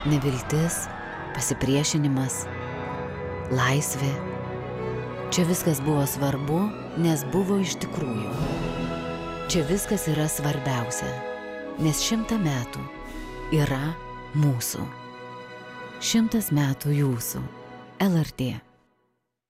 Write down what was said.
neviltis, pasipriešinimas, laisvė. Čia viskas buvo svarbu, nes buvo iš tikrųjų. Čia viskas yra svarbiausia, nes 100 metų yra mūsų. 100 metų jūsų. LRT.